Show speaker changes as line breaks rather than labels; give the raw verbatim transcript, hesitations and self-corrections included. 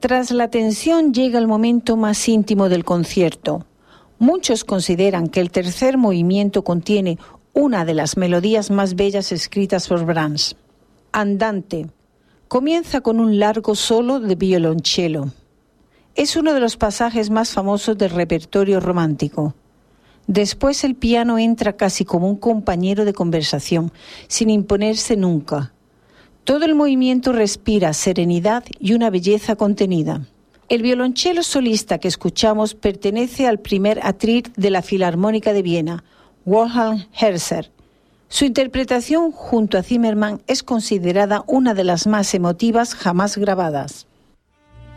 Tras la tensión llega el momento más íntimo del concierto. Muchos consideran que el tercer movimiento contiene una de las melodías más bellas escritas por Brahms. Andante. Comienza con un largo solo de violonchelo. Es uno de los pasajes más famosos del repertorio romántico. Después el piano entra casi como un compañero de conversación, sin imponerse nunca. Todo el movimiento respira serenidad y una belleza contenida. El violonchelo solista que escuchamos pertenece al primer atril de la Filarmónica de Viena, Wilhelm Herzer. Su interpretación junto a Zimmermann es considerada una de las más emotivas jamás grabadas.